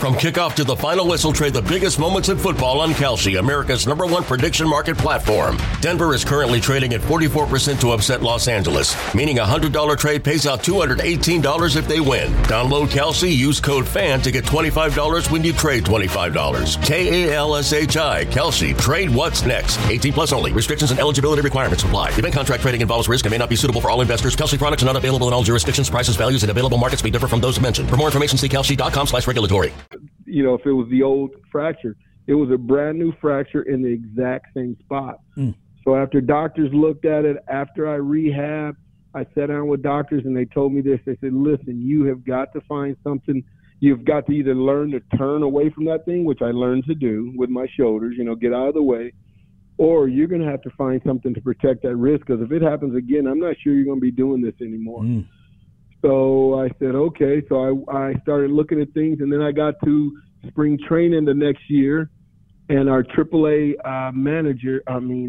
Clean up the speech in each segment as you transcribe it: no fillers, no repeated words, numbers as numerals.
From kickoff to the final whistle, trade the biggest moments in football on Kalshi, America's #1 prediction market platform. Denver is currently trading at 44% to upset Los Angeles, meaning a $100 trade pays out $218 if they win. Download Kalshi, use code FAN to get $25 when you trade $25. KALSHI, Kalshi, trade what's next. 18 plus only. Restrictions and eligibility requirements apply. Event contract trading involves risk and may not be suitable for all investors. Kalshi products are not available in all jurisdictions. Prices, values, and available markets may differ from those mentioned. For more information, see kalshi.com/regulatory. You know, if it was the old fracture, it was a brand new fracture in the exact same spot. So after doctors looked at it, after I rehabbed, I sat down with doctors and they told me this. They said, listen, you have got to find something. You've got to either learn to turn away from that thing, which I learned to do with my shoulders, you know, get out of the way, or you're going to have to find something to protect that wrist, because if it happens again, I'm not sure you're going to be doing this anymore. So I said, okay. So I started looking at things, and then I got to spring training the next year, and our AAA manager,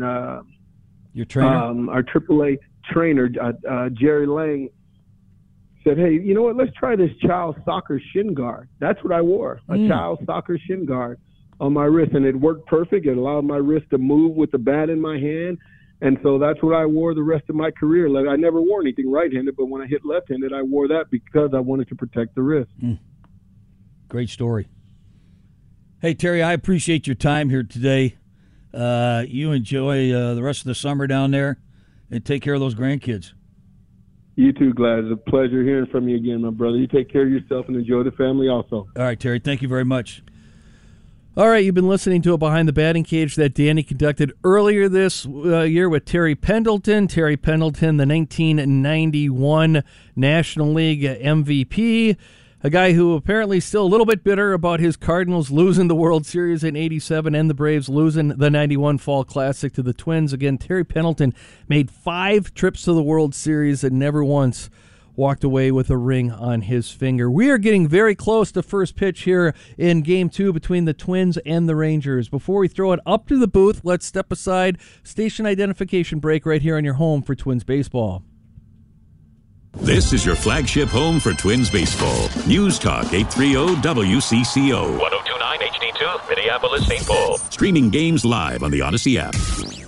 your trainer? Our AAA trainer, Jerry Lang, said, hey, you know what, let's try this child soccer shin guard. That's what I wore, a child soccer shin guard on my wrist, and it worked perfect. It allowed my wrist to move with the bat in my hand. And so that's what I wore the rest of my career. Like, I never wore anything right-handed, but when I hit left-handed, I wore that because I wanted to protect the wrist. Great story. Hey, Terry, I appreciate your time here today. You enjoy the rest of the summer down there, and take care of those grandkids. You too, Glad. It's a pleasure hearing from you again, my brother. You take care of yourself and enjoy the family also. All right, Terry, thank you very much. All right, you've been listening to a Behind the Batting Cage that Danny conducted earlier this year with Terry Pendleton. Terry Pendleton, the 1991 National League MVP, a guy who apparently is still a little bit bitter about his Cardinals losing the World Series in '87 and the Braves losing the '91 Fall Classic to the Twins. Again, Terry Pendleton made 5 trips to the World Series and never once walked away with a ring on his finger. We are getting very close to first pitch here in Game 2 between the Twins and the Rangers. Before we throw it up to the booth, let's step aside. Station identification break right here on your home for Twins baseball. This is your flagship home for Twins baseball. News Talk 830 WCCO. 1029 HD2, Minneapolis, St. Paul. Streaming games live on the Odyssey app.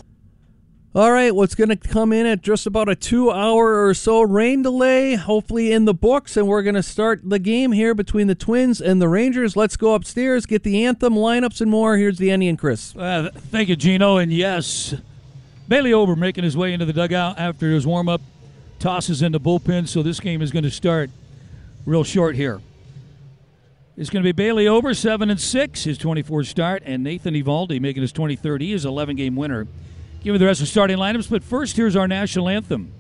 All right, what's going to come in at just about a 2-hour or so rain delay, hopefully in the books, and we're going to start the game here between the Twins and the Rangers. Let's go upstairs, get the anthem, lineups, and more. Here's the Andy and Chris. Thank you, Gino. And yes, Bailey Ober making his way into the dugout after his warm-up, tosses in the bullpen, so this game is going to start real short here. It's going to be Bailey Ober, 7-6, his 24th start, and Nathan Eovaldi making his 23rd. He is an 11-game winner. Give me the rest of the starting lineups, but first, here's our national anthem.